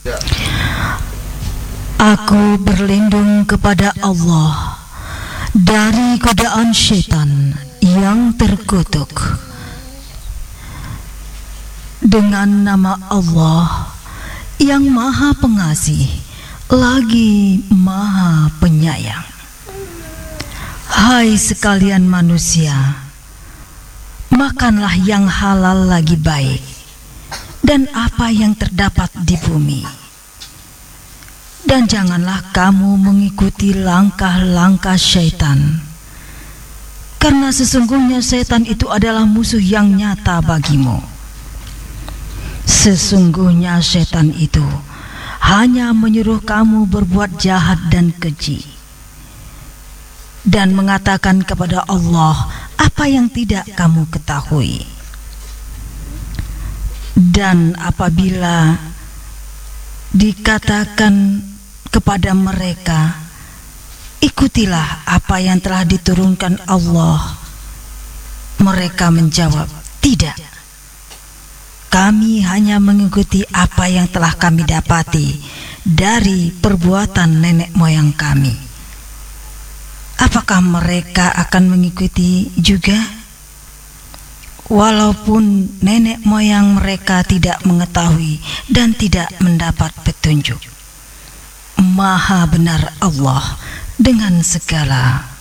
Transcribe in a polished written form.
Aku berlindung kepada Allah dari godaan syaitan yang terkutuk. Dengan nama Allah yang Maha Pengasih lagi Maha Penyayang. Hai sekalian manusia, makanlah yang halal lagi baik dan apa yang terdapat di bumi. Dan janganlah kamu mengikuti langkah-langkah syaitan, karena sesungguhnya syaitan itu adalah musuh yang nyata bagimu. Sesungguhnya syaitan itu hanya menyuruh kamu berbuat jahat dan keji, dan mengatakan kepada Allah apa yang tidak kamu ketahui. Dan apabila dikatakan kepada mereka, ikutilah apa yang telah diturunkan Allah, mereka menjawab, tidak. Kami hanya mengikuti apa yang telah kami dapati dari perbuatan nenek moyang kami. Apakah mereka akan mengikuti juga? Walaupun nenek moyang mereka tidak mengetahui dan tidak mendapat petunjuk. Maha benar Allah dengan segala